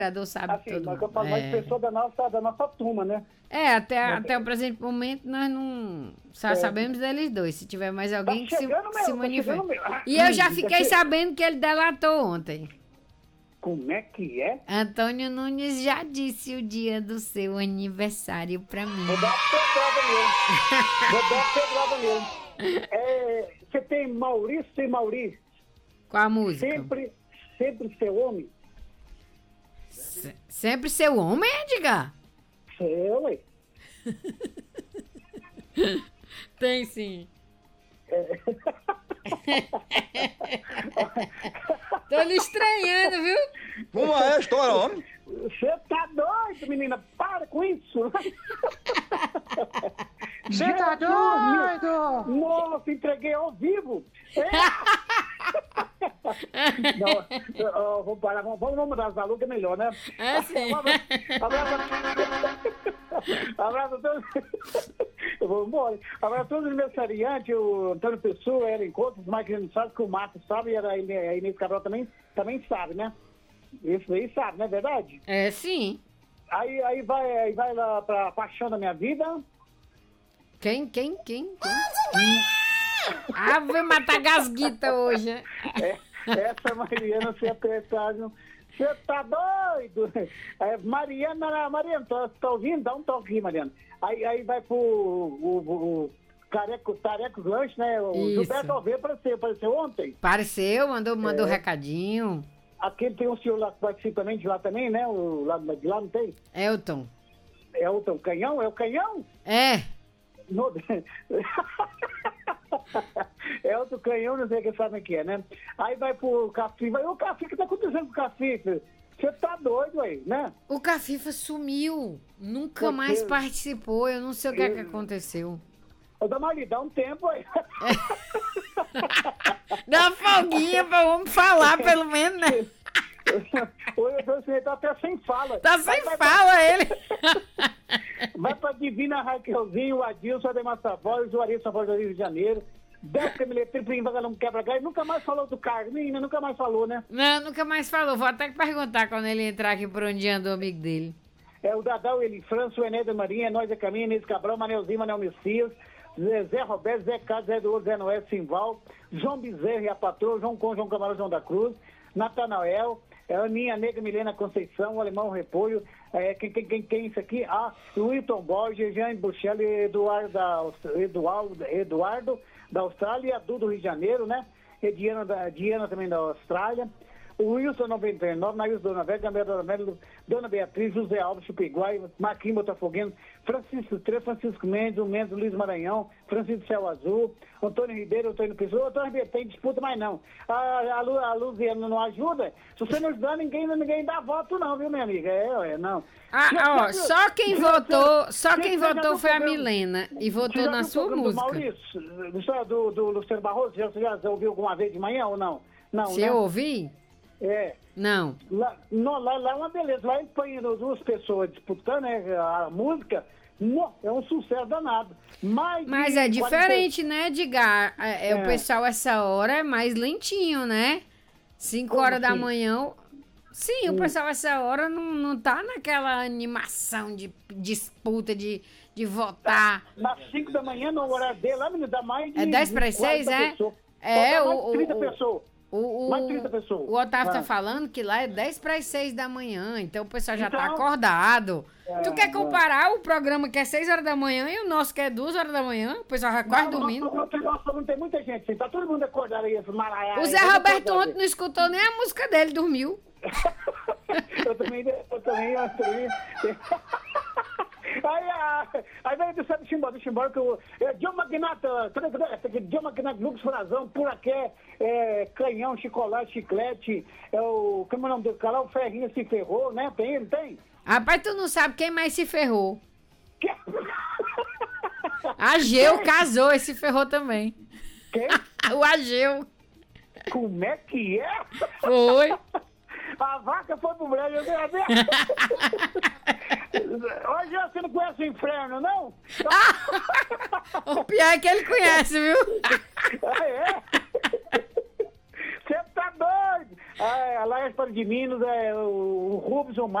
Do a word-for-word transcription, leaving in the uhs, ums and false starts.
vereador sabe Assim, tudo. mas não. eu falo mais É. pessoa da nossa, da nossa turma, né? É, até, até o presente momento nós não só É. sabemos deles dois. Se tiver mais alguém Tá que se, chegando que meu, se tá manifeste. chegando meu. E eu já Hum, fiquei tá che- sabendo que ele delatou ontem. Como é que é? Antônio Nunes já disse o dia do seu aniversário pra mim. Vou dar uma pedrada nele. Vou dar uma pedrada nele. É, você tem Maurício e Maurício. Qual a música? Sempre, sempre ser homem. Se- sempre seu homem, Edgar? Seu, ué. Tem sim. Tô lhe estranhando, viu? Como é a história, homem? Você tá doido, menina? Para com isso. Você tá doido? Nossa, entreguei ao vivo. É. Não, ó, vamos parar, vamos, vamos mudar as alugas, é melhor, né? É sim. Abraço, abraço a todos. Eu vou embora. Abraço a todos os aniversariantes, o Antônio Pessoa, era encontro, o Mike não sabe, que o Marcos sabe, e a Inês Cabral também, também sabe, né? Isso aí sabe, não é verdade? É sim. Aí, aí, vai, aí vai lá pra paixão da minha vida. Quem, quem, quem? quem? Ah, vou matar gasguita hoje, né? É, essa Mariana, você apertado. Você tá doido? É, Mariana, Mariana, tá, tá ouvindo? Dá um toque aqui, Mariana. Aí, aí vai pro o, o, o Careco, Tarecos Lanche, né? O Isso. Gilberto Alveia apareceu, apareceu ontem. Apareceu, mandou, mandou É. recadinho. Aquele tem um senhor lá que participa também de lá também, né? O lá de lá não tem? Elton. É o tão canhão? É o canhão? É. No... É outro canhão, não sei quem sabe o que é, né? Aí vai pro Cafi, vai, o Cafi, o que tá acontecendo com o Cafi? Você tá doido aí, né? O Cafifa sumiu. Nunca Por mais quê? participou. Eu não sei o que é que Eu- aconteceu. Ô, Damari, dá um tempo aí. Dá uma folguinha pra homem falar, pelo menos, né? Oi, você tá até sem fala. Tá sem vai, fala ele. Vai pra Divina Raquelzinho, o Adilson, o Ademar Savoy, o Juarez Savoy do Rio de Janeiro. Deve ter me Triplim, Vagalão Quebra-Gás. Nunca mais falou do Carlos, menina, nunca mais falou, né? Não, nunca mais falou. Vou até perguntar quando ele entrar aqui por onde anda o amigo dele. É o Dadal, Eli França, o Enéida Marinha, Nós é Caminho, Inês Cabral, Manelzinho, Manel Messias, Zé, Zé Roberto, Zé Carlos, Zé Eduardo, Zé Noé, Simval, João Bezerra e a Patroa, João Con, João Camarão, João da Cruz, Natanael, é, Aninha Negra, Milena Conceição, o Alemão Repolho, é, quem, quem, quem, quem é isso aqui? Ah, o Wilton Borges, Jean Buchelli, Eduardo, da, Eduardo, Eduardo da Austrália, e a Du do Rio de Janeiro, né? E Diana, da, Diana também da Austrália. O Wilson noventa e nove, Nails Dona Velha, Gabriel Dona Velha, Dona Beatriz, José Alves, Chupiguai, Marquinhos Botafoguense, Francisco Tre, Francisco Mendes, o Mendes, Luiz Maranhão, Francisco Céu Azul, Antônio Ribeiro, Antônio Pessoa. Antônio Ribeiro, tem disputa, mas não. A, a, Lu, a Luziana não ajuda. Se você não ajudar, ninguém, ninguém dá voto não, viu, minha amiga? É, é não. Ah, Já- ó, já- só quem já- votou, só já- quem já- já votou viu foi a o programa- Milena e Você votou já na viu o sua programa música. Do Maurício, do, do, do Luciano Barroso, já, já, já ouviu alguma vez de manhã ou não? Não, Se né? eu ouvir? É. Não. Lá, não, lá, lá é uma beleza. Lá ele põe duas pessoas disputando, né, a música. No, é um sucesso danado. Mais Mas de é quarenta diferente, né, Edgar? É, é, o É. pessoal essa hora é mais lentinho, né? Cinco Como horas da assim? manhã. Sim, Hum. o pessoal essa hora não, não tá naquela animação de disputa, de, de votar. nas cinco da manhã, no horário dele, lá, menino, dá mais de. É dez para as de quarenta seis, é? pessoas. É, Dá mais o- de trinta o- pessoas. O, o, Mais trinta pessoas. o Otávio tá Ah. falando que lá é dez para as seis da manhã, então o pessoal já tá Então- acordado. É, tu quer é. comparar o programa que é seis horas da manhã e o nosso que é duas horas da manhã? O pessoal já quase Não, dormindo. não, não, não, não tem muita gente, assim, tá todo mundo acordado aí, esse maraiá. O aí, Zé todo mundo Roberto acordado. ontem não escutou nem a música dele, dormiu. eu também, eu também, eu também. Aí, ah, aí vem do Santo Chimbó, do Chimbó, que o é, John Magnata, John Magnata, Lucas Frazão, Puraqué, é, Canhão, Chocolate, Chiclete, é o, como é o nome do cara? O Ferrinho se ferrou, né? Tem, não tem? Rapaz, tu não sabe quem mais se ferrou. Que- Ageu casou e se ferrou também. Quem? O Ageu. Como é que é? Foi. A vaca foi pro brejo, eu dei a ver. Hoje você não conhece o inferno, não? O pior é que ele conhece, viu? Ah, é? Você tá doido? Ah, lá é Gaspar de Minas, é, o Rubens, o